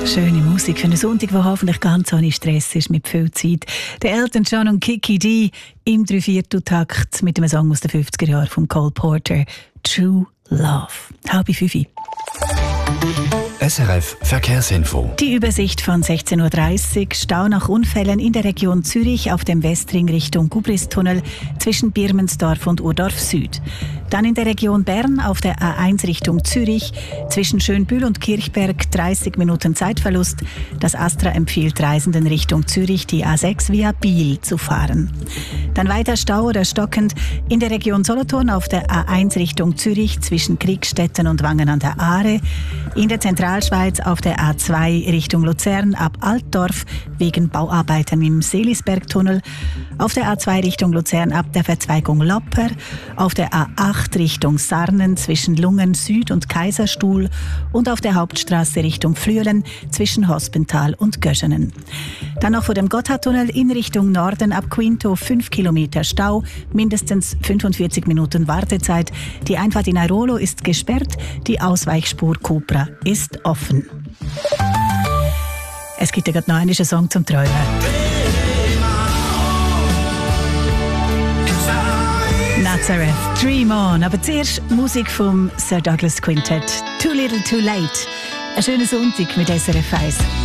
Schöne Musik für einen Sonntag, der hoffentlich ganz ohne Stress ist, mit viel Zeit. Der Elton John und Kiki D im 3/4-Takt mit einem Song aus den 50er Jahren von Cole Porter, True Love. 4:30. SRF Verkehrsinfo. Die Übersicht von 16:30 Uhr. Stau nach Unfällen in der Region Zürich auf dem Westring Richtung Gubristunnel zwischen Birmensdorf und Urdorf Süd. Dann in der Region Bern auf der A1 Richtung Zürich zwischen Schönbühl und Kirchberg 30 Minuten Zeitverlust. Das Astra empfiehlt Reisenden Richtung Zürich die A6 via Biel zu fahren. Dann weiter Stau oder stockend in der Region Solothurn auf der A1 Richtung Zürich zwischen Kriegstetten und Wangen an der Aare. In der Zentralschweiz auf der A2 Richtung Luzern ab Altdorf wegen Bauarbeiten im Seelisbergtunnel. Auf der A2 Richtung Luzern ab der Verzweigung Lopper. Auf der A8 Richtung Sarnen zwischen Lungen Süd und Kaiserstuhl. Und auf der Hauptstraße Richtung Flüelen zwischen Hospental und Göschenen. Dann noch vor dem Gotthardtunnel in Richtung Norden ab Quinto 5 Kilometer Stau, mindestens 45 Minuten Wartezeit. Die Einfahrt in Airolo ist gesperrt, die Ausweichspur Cupra ist offen. Es gibt ja gerade noch einen Song zum Träumen. Nazareth, Dream On. Aber zuerst Musik vom Sir Douglas Quintet. Too Little Too Late. Ein schöner Sonntag mit SRF 1.